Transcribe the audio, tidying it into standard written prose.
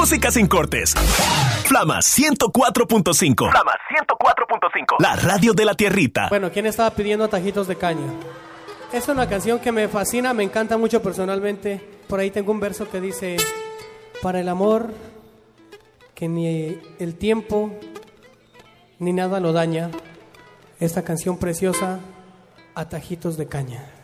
Música sin cortes. Flama 104.5. Flama 104.5. La radio de la tierrita. Bueno, ¿quién estaba pidiendo tajitos de caña? Es una canción que me fascina, me encanta mucho personalmente. Por ahí tengo un verso que dice: para el amor, que ni el tiempo ni nada lo daña. Esta canción preciosa, a tajitos de caña.